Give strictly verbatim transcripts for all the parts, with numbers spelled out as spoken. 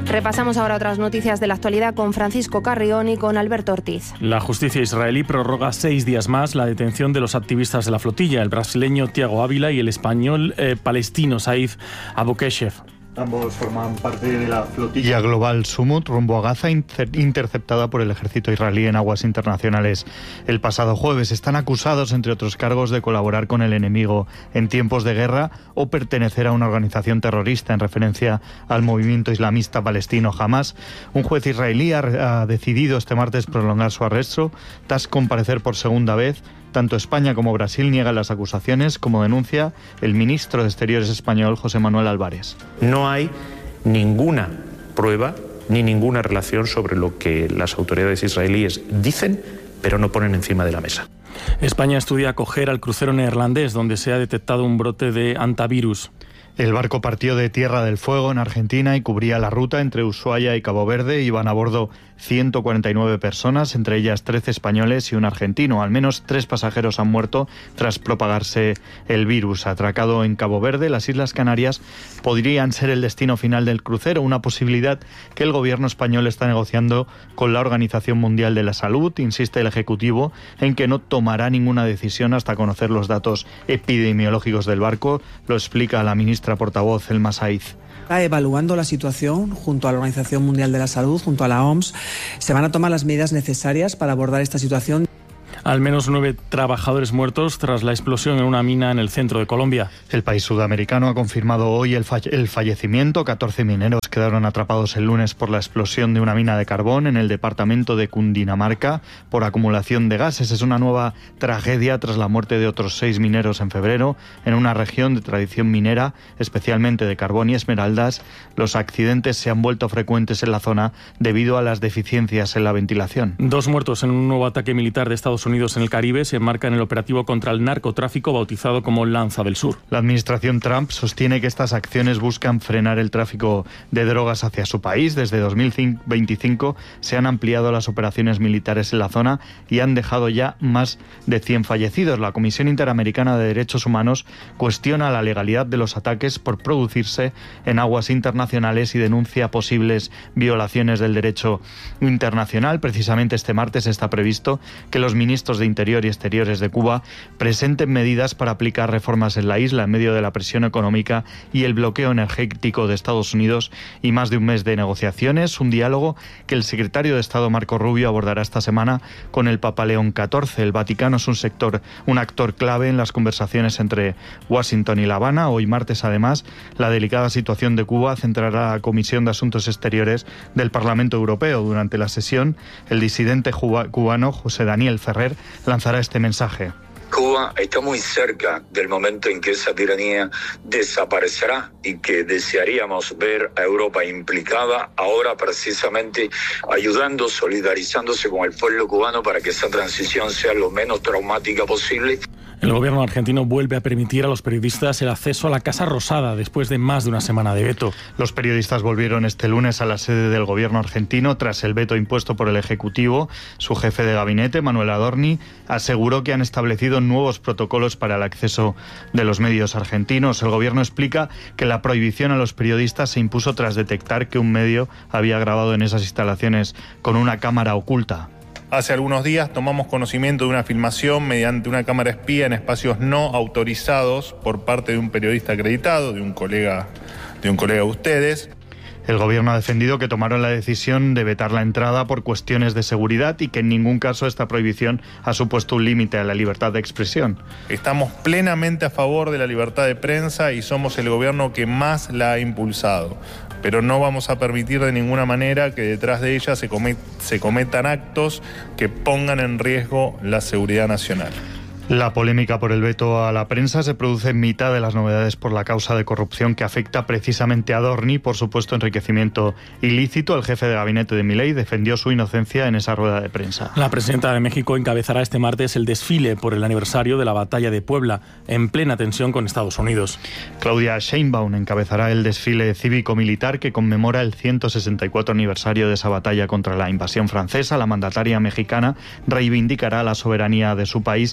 Repasamos ahora otras noticias de la actualidad con Francisco Carrión y con Alberto Ortiz. La justicia israelí prorroga seis días más la detención de los activistas de la flotilla, el brasileño Thiago Ávila y el español eh, palestino Saif Abou-Keshef. Ambos forman parte de la flotilla global Sumut rumbo a Gaza, interceptada por el ejército israelí en aguas internacionales el pasado jueves. Están acusados, entre otros cargos, de colaborar con el enemigo en tiempos de guerra o pertenecer a una organización terrorista, en referencia al movimiento islamista palestino Hamas. Un juez israelí ha, ha decidido este martes prolongar su arresto tras comparecer por segunda vez. Tanto España como Brasil niegan las acusaciones, como denuncia el ministro de Exteriores español, José Manuel Álvarez. No hay ninguna prueba ni ninguna relación sobre lo que las autoridades israelíes dicen, pero no ponen encima de la mesa. España estudia acoger al crucero neerlandés, donde se ha detectado un brote de hantavirus. El barco partió de Tierra del Fuego, en Argentina, y cubría la ruta entre Ushuaia y Cabo Verde. Iban a bordo ciento cuarenta y nueve personas, entre ellas trece españoles y un argentino. Al menos tres pasajeros han muerto tras propagarse el virus. Atracado en Cabo Verde, las Islas Canarias podrían ser el destino final del crucero, una posibilidad que el gobierno español está negociando con la Organización Mundial de la Salud. Insiste el Ejecutivo en que no tomará ninguna decisión hasta conocer los datos epidemiológicos del barco. Lo explica la ministra portavoz, Elma Saiz. Está evaluando la situación junto a la Organización Mundial de la Salud, junto a la O M S. Se van a tomar las medidas necesarias para abordar esta situación. Al menos nueve trabajadores muertos tras la explosión en una mina en el centro de Colombia. El país sudamericano ha confirmado hoy el, fall- el fallecimiento. catorce mineros quedaron atrapados el lunes por la explosión de una mina de carbón en el departamento de Cundinamarca por acumulación de gases. Es una nueva tragedia tras la muerte de otros seis mineros en febrero en una región de tradición minera, especialmente de carbón y esmeraldas. Los accidentes se han vuelto frecuentes en la zona debido a las deficiencias en la ventilación. Dos muertos en un nuevo ataque militar de Estados Unidos en el Caribe se enmarca en el operativo contra el narcotráfico bautizado como Lanza del Sur. La administración Trump sostiene que estas acciones buscan frenar el tráfico de drogas hacia su país. Desde dos mil veinticinco se han ampliado las operaciones militares en la zona y han dejado ya más de cien fallecidos. La Comisión Interamericana de Derechos Humanos cuestiona la legalidad de los ataques por producirse en aguas internacionales y denuncia posibles violaciones del derecho internacional. Precisamente este martes está previsto que los ministros de Interior y Exteriores de Cuba presenten medidas para aplicar reformas en la isla en medio de la presión económica y el bloqueo energético de Estados Unidos y más de un mes de negociaciones, un diálogo que el secretario de Estado Marco Rubio abordará esta semana con el Papa León catorce. El Vaticano es un sector, un actor clave en las conversaciones entre Washington y La Habana. Hoy martes, además, la delicada situación de Cuba centrará a la Comisión de Asuntos Exteriores del Parlamento Europeo. Durante la sesión, el disidente cubano José Daniel Ferrer lanzará este mensaje. Cuba está muy cerca del momento en que esa tiranía desaparecerá y que desearíamos ver a Europa implicada ahora precisamente ayudando, solidarizándose con el pueblo cubano para que esa transición sea lo menos traumática posible. El gobierno argentino vuelve a permitir a los periodistas el acceso a la Casa Rosada después de más de una semana de veto. Los periodistas volvieron este lunes a la sede del gobierno argentino tras el veto impuesto por el Ejecutivo. Su jefe de gabinete, Manuel Adorni, aseguró que han establecido nuevos protocolos para el acceso de los medios argentinos. El gobierno explica que la prohibición a los periodistas se impuso tras detectar que un medio había grabado en esas instalaciones con una cámara oculta. Hace algunos días tomamos conocimiento de una filmación mediante una cámara espía en espacios no autorizados por parte de un periodista acreditado, de un colega de un colega de ustedes. El gobierno ha defendido que tomaron la decisión de vetar la entrada por cuestiones de seguridad y que en ningún caso esta prohibición ha supuesto un límite a la libertad de expresión. Estamos plenamente a favor de la libertad de prensa y somos el gobierno que más la ha impulsado. Pero no vamos a permitir de ninguna manera que detrás de ella se, comet- se cometan actos que pongan en riesgo la seguridad nacional. La polémica por el veto a la prensa se produce en mitad de las novedades por la causa de corrupción que afecta precisamente a Adorni por supuesto enriquecimiento ilícito. El jefe de gabinete de Milei defendió su inocencia en esa rueda de prensa. La presidenta de México encabezará este martes el desfile por el aniversario de la Batalla de Puebla, en plena tensión con Estados Unidos. Claudia Sheinbaum encabezará el desfile cívico-militar que conmemora el ciento sesenta y cuatro aniversario de esa batalla contra la invasión francesa. La mandataria mexicana reivindicará la soberanía de su país precisamente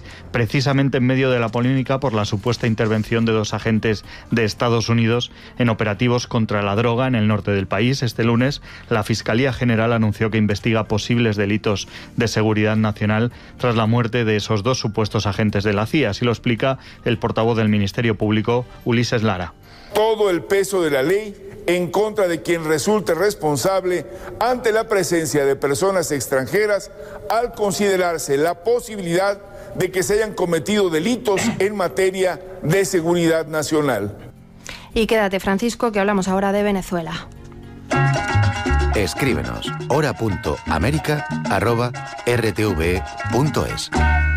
precisamente en medio de la polémica por la supuesta intervención de dos agentes de Estados Unidos en operativos contra la droga en el norte del país. Este lunes, la Fiscalía General anunció que investiga posibles delitos de seguridad nacional tras la muerte de esos dos supuestos agentes de la C I A. Así lo explica el portavoz del Ministerio Público, Ulises Lara. Todo el peso de la ley en contra de quien resulte responsable ante la presencia de personas extranjeras al considerarse la posibilidad de que se hayan cometido delitos en materia de seguridad nacional. Y quédate, Francisco, que hablamos ahora de Venezuela. Escríbenos hora punto américa arroba r t v punto es.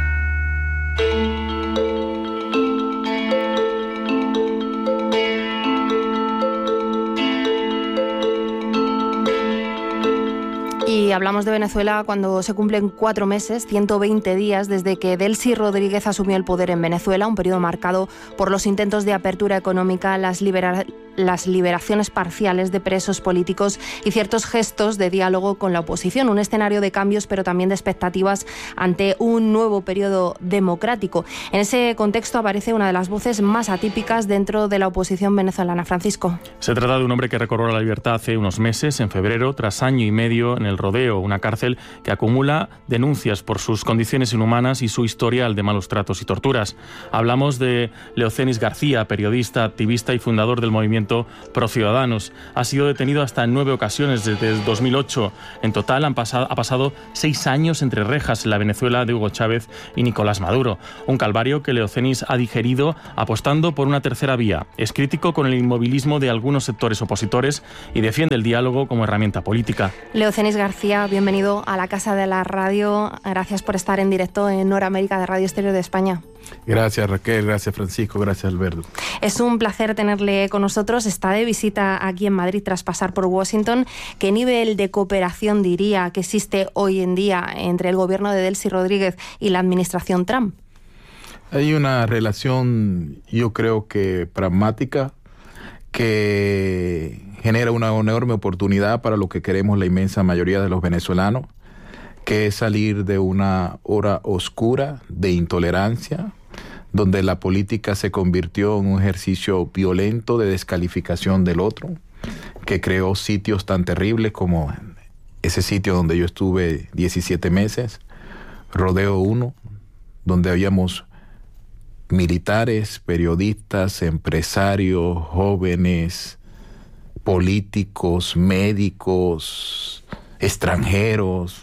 Y hablamos de Venezuela cuando se cumplen cuatro meses, ciento veinte días desde que Delcy Rodríguez asumió el poder en Venezuela, un periodo marcado por los intentos de apertura económica, las, libera- las liberaciones parciales de presos políticos y ciertos gestos de diálogo con la oposición. Un escenario de cambios, pero también de expectativas ante un nuevo periodo democrático. En ese contexto aparece una de las voces más atípicas dentro de la oposición venezolana. Francisco. Se trata de un hombre que recobró la libertad hace unos meses, en febrero, tras año y medio en el Rodeo, una cárcel que acumula denuncias por sus condiciones inhumanas y su historial de malos tratos y torturas. Hablamos de Leocenis García, periodista, activista y fundador del movimiento Pro Ciudadanos. Ha sido detenido hasta en nueve ocasiones desde el dos mil ocho. En total han pasado, ha pasado seis años entre rejas en la Venezuela de Hugo Chávez y Nicolás Maduro. Un calvario que Leocenis ha digerido apostando por una tercera vía. Es crítico con el inmovilismo de algunos sectores opositores y defiende el diálogo como herramienta política. Leocenis García, bienvenido a la Casa de la Radio. Gracias por estar en directo en Noramérica de Radio Exterior de España. Gracias, Raquel, gracias, Francisco, gracias, Alberto. Es un placer tenerle con nosotros. Está de visita aquí en Madrid tras pasar por Washington. ¿Qué nivel de cooperación diría que existe hoy en día entre el gobierno de Delcy Rodríguez y la administración Trump? Hay una relación, yo creo que pragmática, que genera una enorme oportunidad para lo que queremos la inmensa mayoría de los venezolanos, que es salir de una hora oscura de intolerancia, donde la política se convirtió en un ejercicio violento de descalificación del otro, que creó sitios tan terribles como ese sitio donde yo estuve diecisiete meses, Rodeo uno, donde habíamos militares, periodistas, empresarios, jóvenes, políticos, médicos, extranjeros.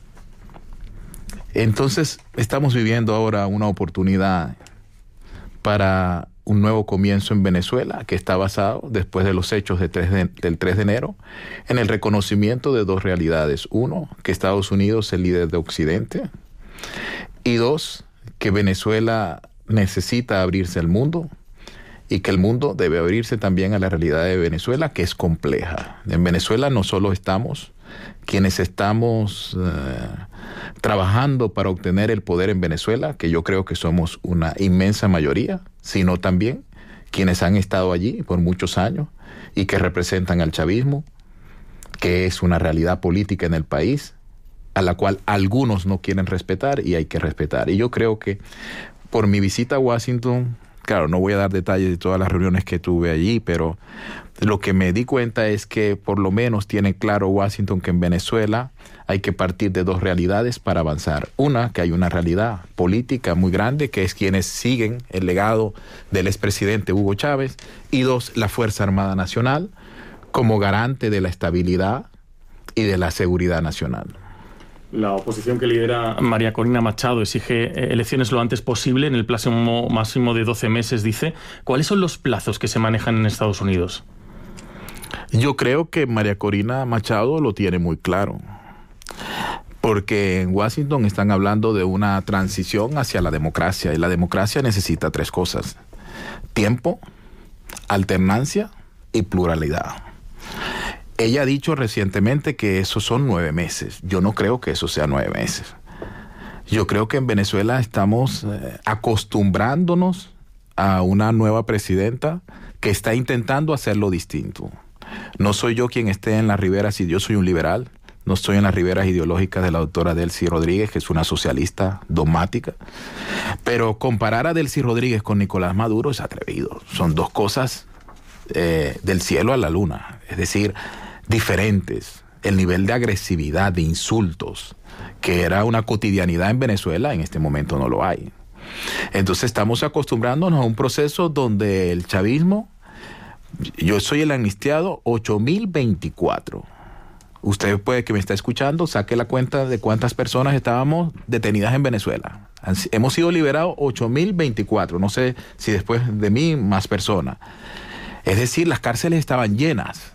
Entonces, estamos viviendo ahora una oportunidad para un nuevo comienzo en Venezuela, que está basado, después de los hechos de tres de, del tres de enero, en el reconocimiento de dos realidades. Uno, que Estados Unidos es el líder de Occidente. Y dos, que Venezuela necesita abrirse al mundo y que el mundo debe abrirse también a la realidad de Venezuela, que es compleja. En Venezuela no solo estamos quienes estamos eh, trabajando para obtener el poder en Venezuela, que yo creo que somos una inmensa mayoría, sino también quienes han estado allí por muchos años y que representan al chavismo, que es una realidad política en el país, a la cual algunos no quieren respetar y hay que respetar. Y yo creo que por mi visita a Washington, claro, no voy a dar detalles de todas las reuniones que tuve allí, pero lo que me di cuenta es que por lo menos tiene claro Washington que en Venezuela hay que partir de dos realidades para avanzar. Una, que hay una realidad política muy grande, que es quienes siguen el legado del expresidente Hugo Chávez, y dos, la Fuerza Armada Nacional como garante de la estabilidad y de la seguridad nacional. La oposición que lidera María Corina Machado exige elecciones lo antes posible, en el plazo máximo de doce meses, dice. ¿Cuáles son los plazos que se manejan en Estados Unidos? Yo creo que María Corina Machado lo tiene muy claro, porque en Washington están hablando de una transición hacia la democracia, y la democracia necesita tres cosas: tiempo, alternancia y pluralidad. Ella ha dicho recientemente que esos son nueve meses. Yo no creo que eso sea nueve meses. Yo creo que en Venezuela estamos eh, acostumbrándonos a una nueva presidenta que está intentando hacerlo distinto. No soy yo quien esté en la ribera si yo soy un liberal, no estoy en las riberas ideológicas de la doctora Delcy Rodríguez, que es una socialista dogmática, pero comparar a Delcy Rodríguez con Nicolás Maduro es atrevido. Son dos cosas eh, del cielo a la luna, es decir, diferentes. El nivel de agresividad, de insultos, que era una cotidianidad en Venezuela, en este momento no lo hay. Entonces estamos acostumbrándonos a un proceso donde el chavismo, yo soy el amnistiado ocho mil veinticuatro. Usted puede que me está escuchando, saque la cuenta de cuántas personas estábamos detenidas en Venezuela. Hemos sido liberados ocho mil veinticuatro, no sé si después de mí más personas. Es decir, las cárceles estaban llenas.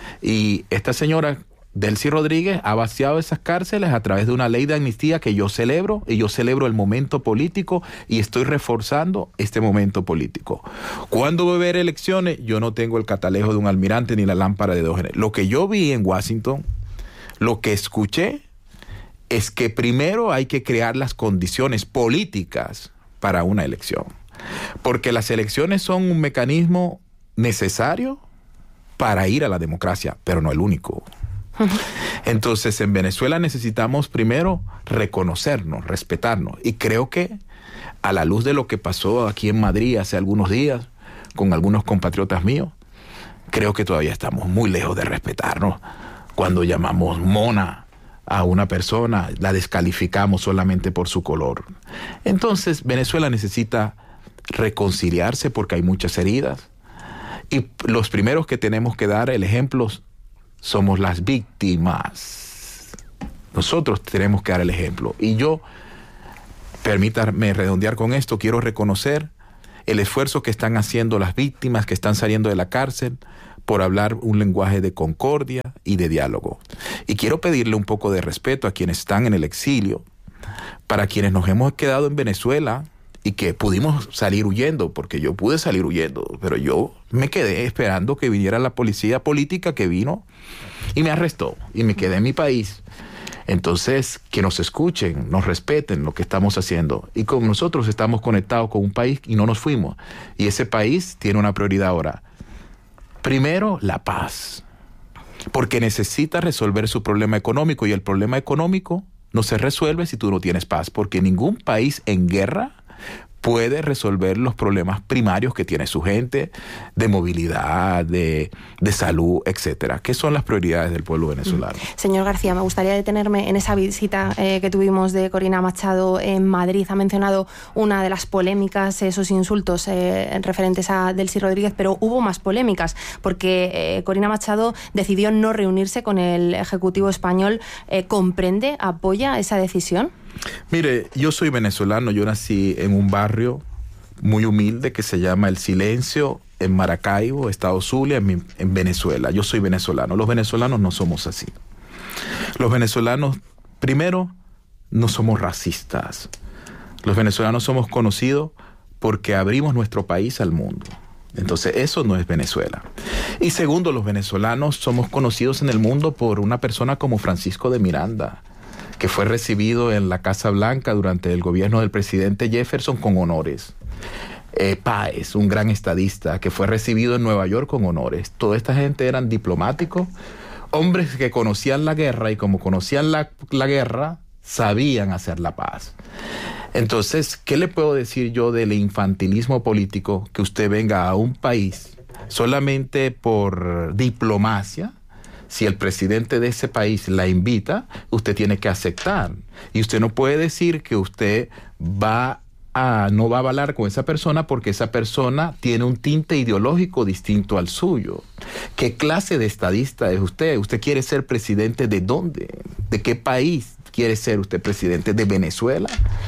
Y esta señora Delcy Rodríguez ha vaciado esas cárceles a través de una ley de amnistía que yo celebro, y yo celebro el momento político y estoy reforzando este momento político. ¿Cuándo va a haber elecciones? Yo no tengo el catalejo de un almirante ni la lámpara de Diógenes. Lo que yo vi en Washington, lo que escuché, es que primero hay que crear las condiciones políticas para una elección. Porque las elecciones son un mecanismo necesario para ir a la democracia, pero no el único. Entonces, en Venezuela necesitamos primero reconocernos, respetarnos, y creo que a la luz de lo que pasó aquí en Madrid hace algunos días con algunos compatriotas míos, creo que todavía estamos muy lejos de respetarnos. Cuando llamamos mona a una persona, la descalificamos solamente por su color. Entonces, Venezuela necesita reconciliarse porque hay muchas heridas, y los primeros que tenemos que dar el ejemplo somos las víctimas. Nosotros tenemos que dar el ejemplo. Y yo, permítame redondear con esto, quiero reconocer el esfuerzo que están haciendo las víctimas que están saliendo de la cárcel por hablar un lenguaje de concordia y de diálogo. Y quiero pedirle un poco de respeto a quienes están en el exilio, para quienes nos hemos quedado en Venezuela y que pudimos salir huyendo, porque yo pude salir huyendo, pero yo me quedé esperando que viniera la policía política, que vino y me arrestó, y me quedé en mi país. Entonces, que nos escuchen, nos respeten lo que estamos haciendo, y con nosotros estamos conectados con un país y no nos fuimos, y ese país tiene una prioridad ahora. Primero, la paz, porque necesita resolver su problema económico, y el problema económico no se resuelve si tú no tienes paz, porque ningún país en guerra puede resolver los problemas primarios que tiene su gente, de movilidad, de, de salud, etcétera. ¿Qué son las prioridades del pueblo venezolano? Señor García, me gustaría detenerme en esa visita eh, que tuvimos de Corina Machado en Madrid. Ha mencionado una de las polémicas, esos insultos eh, referentes a Delcy Rodríguez, pero hubo más polémicas, porque eh, Corina Machado decidió no reunirse con el Ejecutivo español. Eh, ¿Comprende, apoya esa decisión? Mire, yo soy venezolano, yo nací en un barrio muy humilde que se llama El Silencio, en Maracaibo, estado Zulia, en, en Venezuela. Yo soy venezolano. Los venezolanos no somos así. Los venezolanos, primero, no somos racistas. Los venezolanos somos conocidos porque abrimos nuestro país al mundo. Entonces, eso no es Venezuela. Y segundo, los venezolanos somos conocidos en el mundo por una persona como Francisco de Miranda, que fue recibido en la Casa Blanca durante el gobierno del presidente Jefferson con honores. Eh, Páez, un gran estadista, que fue recibido en Nueva York con honores. Toda esta gente eran diplomáticos, hombres que conocían la guerra, y como conocían la, la guerra, sabían hacer la paz. Entonces, ¿qué le puedo decir yo del infantilismo político? Que usted venga a un país solamente por diplomacia. Si el presidente de ese país la invita, usted tiene que aceptar. Y usted no puede decir que usted va a, no va a hablar con esa persona porque esa persona tiene un tinte ideológico distinto al suyo. ¿Qué clase de estadista es usted? ¿Usted quiere ser presidente de dónde? ¿De qué país quiere ser usted presidente? ¿De Venezuela?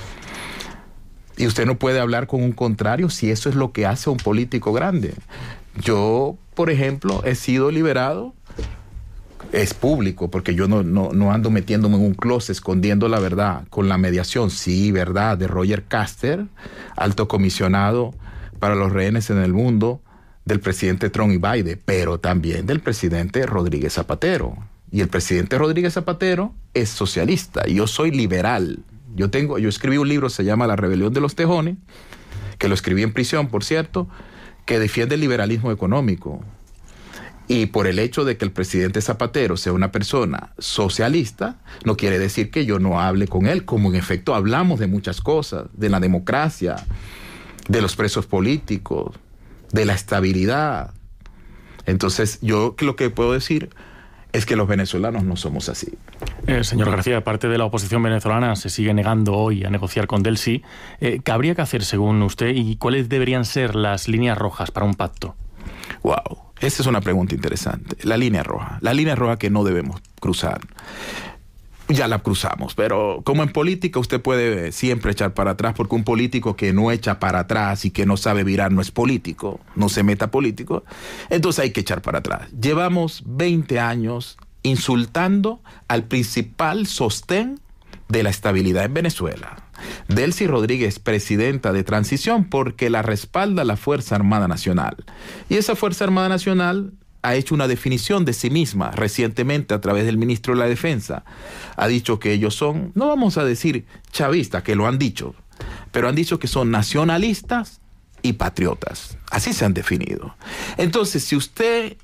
Y usted no puede hablar con un contrario si eso es lo que hace un político grande. Yo, por ejemplo, he sido liberado. Es público, porque yo no, no, no ando metiéndome en un closet escondiendo la verdad, con la mediación, sí, verdad, de Roger Caster, alto comisionado para los rehenes en el mundo, del presidente Trump y Biden, pero también del presidente Rodríguez Zapatero. Y el presidente Rodríguez Zapatero es socialista, y yo soy liberal. Yo tengo, yo escribí un libro, se llama La Rebelión de los Tejones, que lo escribí en prisión, por cierto, que defiende el liberalismo económico. Y por el hecho de que el presidente Zapatero sea una persona socialista, no quiere decir que yo no hable con él, como en efecto hablamos de muchas cosas, de la democracia, de los presos políticos, de la estabilidad. Entonces, yo lo que puedo decir es que los venezolanos no somos así. Eh, señor García, parte de la oposición venezolana se sigue negando hoy a negociar con Delcy. Eh, ¿Qué habría que hacer según usted y cuáles deberían ser las líneas rojas para un pacto? Wow, esa es una pregunta interesante. La línea roja, la línea roja que no debemos cruzar. Ya la cruzamos, pero como en política usted puede siempre echar para atrás, porque un político que no echa para atrás y que no sabe virar no es político, no se meta político, entonces hay que echar para atrás. Llevamos veinte años insultando al principal sostén de la estabilidad en Venezuela. Delcy Rodríguez, presidenta de transición, porque la respalda la Fuerza Armada Nacional. Y esa Fuerza Armada Nacional ha hecho una definición de sí misma recientemente a través del ministro de la Defensa. Ha dicho que ellos son, no vamos a decir chavistas, que lo han dicho, pero han dicho que son nacionalistas y patriotas. Así se han definido. Entonces, si usted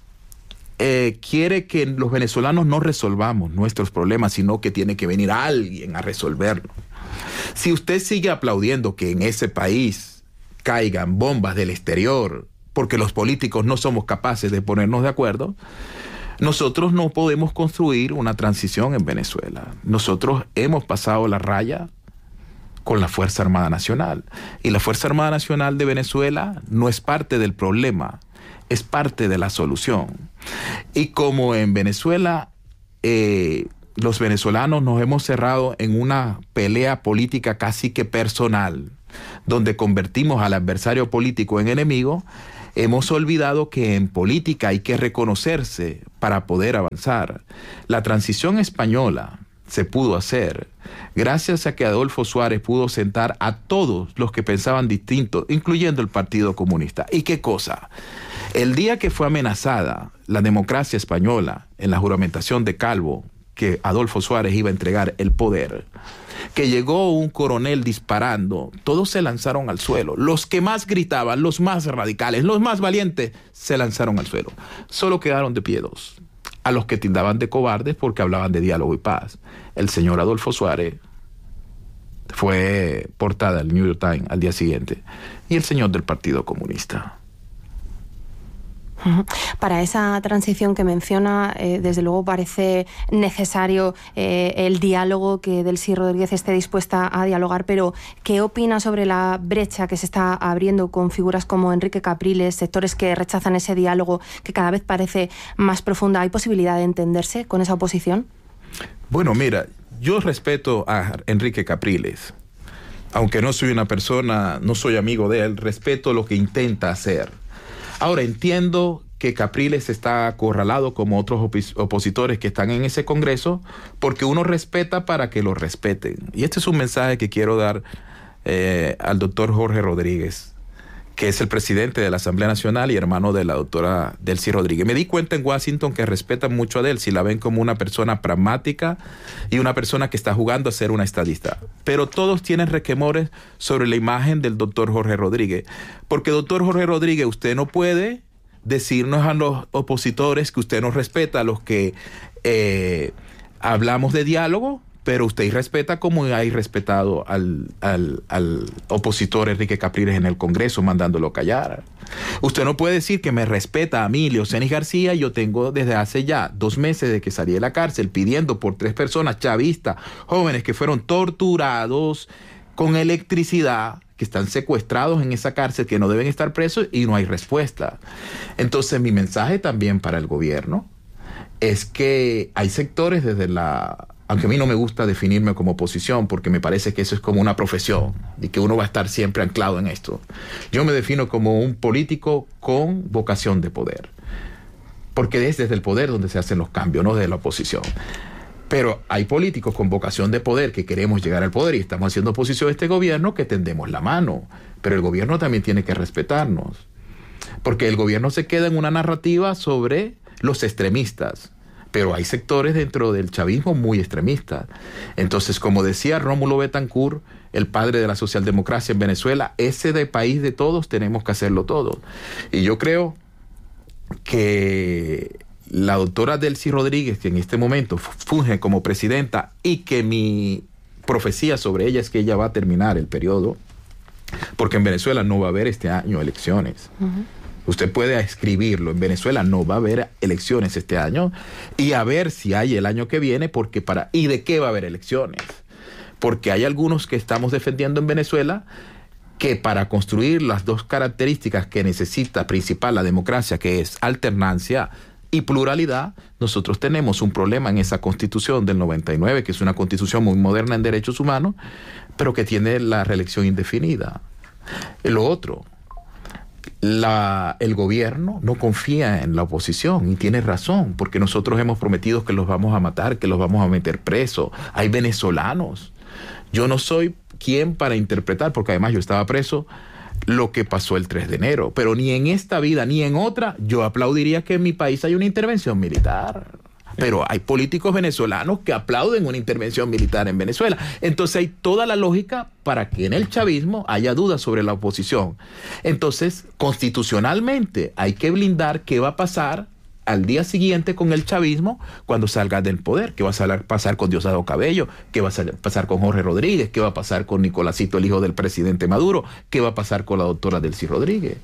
eh, quiere que los venezolanos no resolvamos nuestros problemas, sino que tiene que venir alguien a resolverlos, si usted sigue aplaudiendo que en ese país caigan bombas del exterior, porque los políticos no somos capaces de ponernos de acuerdo, nosotros no podemos construir una transición en Venezuela. Nosotros hemos pasado la raya con la Fuerza Armada Nacional. Y la Fuerza Armada Nacional de Venezuela no es parte del problema, es parte de la solución. Y como en Venezuela eh, los venezolanos nos hemos cerrado en una pelea política casi que personal, donde convertimos al adversario político en enemigo, hemos olvidado que en política hay que reconocerse para poder avanzar. La transición española se pudo hacer gracias a que Adolfo Suárez pudo sentar a todos los que pensaban distinto, incluyendo el Partido Comunista. ¿Y qué cosa? El día que fue amenazada la democracia española en la juramentación de Calvo, que Adolfo Suárez iba a entregar el poder, que llegó un coronel disparando, todos se lanzaron al suelo. Los que más gritaban, los más radicales, los más valientes, se lanzaron al suelo. Solo quedaron de pie dos, a los que tildaban de cobardes porque hablaban de diálogo y paz. El señor Adolfo Suárez fue portada del New York Times al día siguiente, y el señor del Partido Comunista. Para esa transición que menciona, eh, desde luego parece necesario eh, el diálogo, que Delcy Rodríguez esté dispuesta a dialogar, pero ¿qué opina sobre la brecha que se está abriendo con figuras como Enrique Capriles, sectores que rechazan ese diálogo que cada vez parece más profunda? ¿Hay posibilidad de entenderse con esa oposición? Bueno, mira, yo respeto a Enrique Capriles. Aunque no soy una persona, no soy amigo de él, respeto lo que intenta hacer. Ahora, entiendo que Capriles está acorralado como otros opos- opositores que están en ese Congreso, porque uno respeta para que lo respeten. Y este es un mensaje que quiero dar eh, al doctor Jorge Rodríguez, que es el presidente de la Asamblea Nacional y hermano de la doctora Delcy Rodríguez. Me di cuenta en Washington que respetan mucho a Delcy, la ven como una persona pragmática y una persona que está jugando a ser una estadista. Pero todos tienen requemores sobre la imagen del doctor Jorge Rodríguez. Porque, doctor Jorge Rodríguez, usted no puede decirnos a los opositores que usted nos respeta, a los que eh, hablamos de diálogo, pero usted irrespeta como ha irrespetado al, al, al opositor Enrique Capriles en el Congreso, mandándolo callar. Usted no puede decir que me respeta a mí, Leocenis García. Yo tengo desde hace ya dos meses de que salí de la cárcel pidiendo por tres personas chavistas, jóvenes que fueron torturados con electricidad, que están secuestrados en esa cárcel, que no deben estar presos, y no hay respuesta. Entonces, mi mensaje también para el gobierno es que hay sectores desde la... Aunque a mí no me gusta definirme como oposición, porque me parece que eso es como una profesión y que uno va a estar siempre anclado en esto. Yo me defino como un político con vocación de poder, porque es desde el poder donde se hacen los cambios, no desde la oposición. Pero hay políticos con vocación de poder que queremos llegar al poder y estamos haciendo oposición a este gobierno, que tendemos la mano. Pero el gobierno también tiene que respetarnos, porque el gobierno se queda en una narrativa sobre los extremistas. Pero hay sectores dentro del chavismo muy extremistas. Entonces, como decía Rómulo Betancourt, el padre de la socialdemocracia en Venezuela, ese de país de todos tenemos que hacerlo todos. Y yo creo que la doctora Delcy Rodríguez, que en este momento funge como presidenta, y que mi profecía sobre ella es que ella va a terminar el periodo, porque en Venezuela no va a haber este año elecciones. Uh-huh. Usted puede escribirlo, en Venezuela no va a haber elecciones este año, y a ver si hay el año que viene, porque para ¿y de qué va a haber elecciones? Porque hay algunos que estamos defendiendo en Venezuela que para construir las dos características que necesita principal la democracia, que es alternancia y pluralidad, nosotros tenemos un problema en esa constitución del noventa y nueve, que es una constitución muy moderna en derechos humanos, pero que tiene la reelección indefinida. Lo otro, la, el gobierno no confía en la oposición, y tiene razón, porque nosotros hemos prometido que los vamos a matar, que los vamos a meter presos. Hay venezolanos. Yo no soy quien para interpretar, porque además yo estaba preso, lo que pasó el tres de enero, pero ni en esta vida ni en otra yo aplaudiría que en mi país haya una intervención militar. Pero hay políticos venezolanos que aplauden una intervención militar en Venezuela. Entonces hay toda la lógica para que en el chavismo haya dudas sobre la oposición. Entonces, constitucionalmente hay que blindar qué va a pasar al día siguiente con el chavismo cuando salga del poder. ¿Qué va a pasar con Diosdado Cabello? ¿Qué va a pasar con Jorge Rodríguez? ¿Qué va a pasar con Nicolásito, el hijo del presidente Maduro? ¿Qué va a pasar con la doctora Delcy Rodríguez?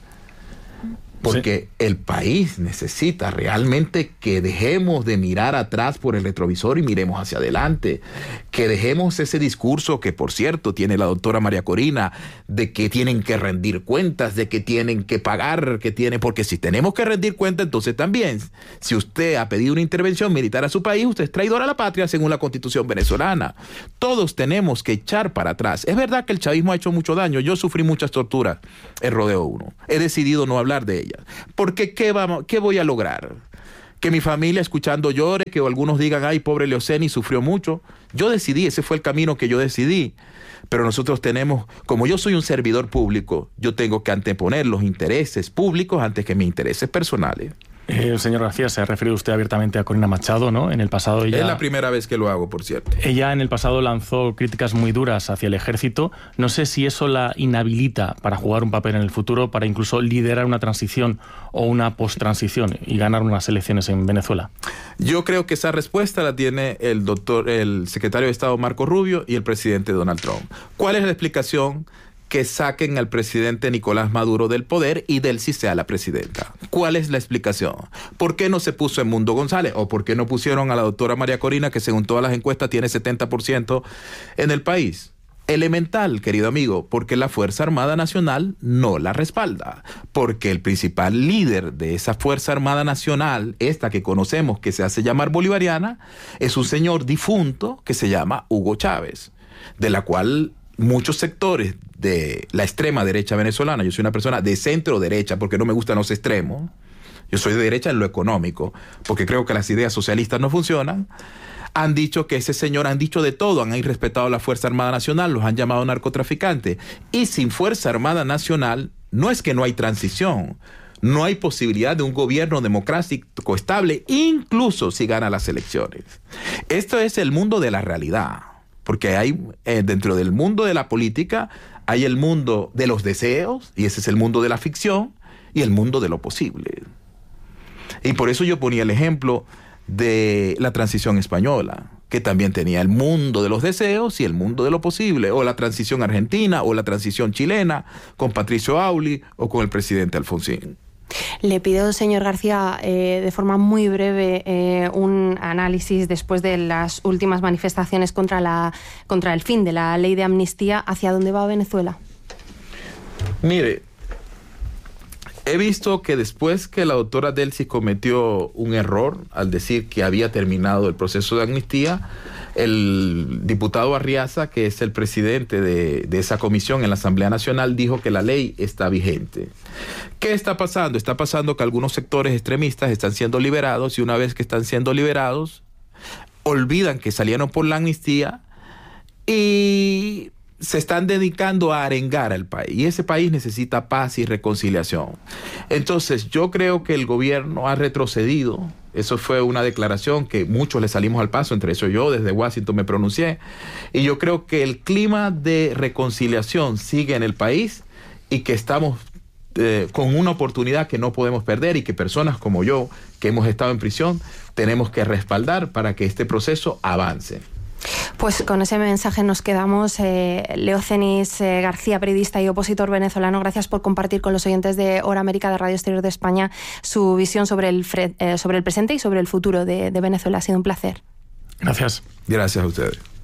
Porque sí, el país necesita realmente que dejemos de mirar atrás por el retrovisor y miremos hacia adelante. Que dejemos ese discurso que, por cierto, tiene la doctora María Corina, de que tienen que rendir cuentas, de que tienen que pagar, que tienen... Porque si tenemos que rendir cuentas, entonces también, si usted ha pedido una intervención militar a su país, usted es traidor a la patria según la Constitución venezolana. Todos tenemos que echar para atrás. Es verdad que el chavismo ha hecho mucho daño. Yo sufrí muchas torturas en Rodeo uno. He decidido no hablar de ellas. Porque ¿qué, vamos, ¿qué voy a lograr? Que mi familia escuchando llore, que algunos digan, ay, pobre Leoceni, sufrió mucho. Yo decidí, ese fue el camino que yo decidí. Pero nosotros tenemos, como yo soy un servidor público, yo tengo que anteponer los intereses públicos antes que mis intereses personales. Eh, señor García, se ha referido usted abiertamente a Corina Machado, ¿no? En el pasado ella... Es la primera vez que lo hago, por cierto. Ella en el pasado lanzó críticas muy duras hacia el ejército. No sé si eso la inhabilita para jugar un papel en el futuro, para incluso liderar una transición o una post-transición y ganar unas elecciones en Venezuela. Yo creo que esa respuesta la tiene el doctor, el secretario de Estado Marco Rubio y el presidente Donald Trump. ¿Cuál es la explicación? Que saquen al presidente Nicolás Maduro del poder y Delcy sea la presidenta. ¿Cuál es la explicación? ¿Por qué no se puso en Mundo González? ¿O por qué no pusieron a la doctora María Corina, que según todas las encuestas tiene setenta por ciento en el país? Elemental, querido amigo, porque la Fuerza Armada Nacional no la respalda. Porque el principal líder de esa Fuerza Armada Nacional, esta que conocemos que se hace llamar bolivariana, es un señor difunto que se llama Hugo Chávez, de la cual muchos sectores de la extrema derecha venezolana, yo soy una persona de centro derecha porque no me gustan los extremos, yo soy de derecha en lo económico porque creo que las ideas socialistas no funcionan, han dicho que ese señor, han dicho de todo, han irrespetado la Fuerza Armada Nacional, los han llamado narcotraficantes, y sin Fuerza Armada Nacional no es que no hay transición, no hay posibilidad de un gobierno democrático estable, incluso si gana las elecciones. Esto es el mundo de la realidad. Porque hay, eh, dentro del mundo de la política, hay el mundo de los deseos, y ese es el mundo de la ficción, y el mundo de lo posible. Y por eso yo ponía el ejemplo de la transición española, que también tenía el mundo de los deseos y el mundo de lo posible, o la transición argentina, o la transición chilena, con Patricio Auli, o con el presidente Alfonsín. Le pido, señor García, eh, de forma muy breve, eh, un análisis después de las últimas manifestaciones contra, la, contra el fin de la ley de amnistía. ¿Hacia dónde va Venezuela? Mire, he visto que después que la doctora Delcy cometió un error al decir que había terminado el proceso de amnistía, el diputado Arriaza, que es el presidente de, de esa comisión en la Asamblea Nacional, dijo que la ley está vigente. ¿Qué está pasando? Está pasando que algunos sectores extremistas están siendo liberados, y una vez que están siendo liberados, olvidan que salieron por la amnistía y se están dedicando a arengar al país. Y ese país necesita paz y reconciliación. Entonces, yo creo que el gobierno ha retrocedido. Eso fue una declaración que muchos le salimos al paso, entre eso yo, desde Washington me pronuncié. Y yo creo que el clima de reconciliación sigue en el país y que estamos eh, con una oportunidad que no podemos perder y que personas como yo, que hemos estado en prisión, tenemos que respaldar para que este proceso avance. Pues con ese mensaje nos quedamos. Eh, Leo Cenis eh, García, periodista y opositor venezolano, gracias por compartir con los oyentes de Hora América de Radio Exterior de España su visión sobre el, fre- eh, sobre el presente y sobre el futuro de, de Venezuela. Ha sido un placer. Gracias. Gracias a ustedes.